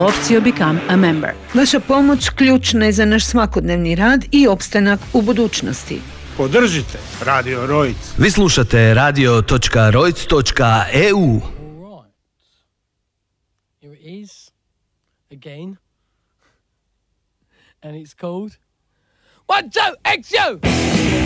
Opciju Become a Member. Vaša pomoć ključna je za naš svakodnevni rad i opstanak u budućnosti. Podržite Radio Rojc. Vi slušate radio.rojc.eu. Here it is again, and it's called 1, 2, XU.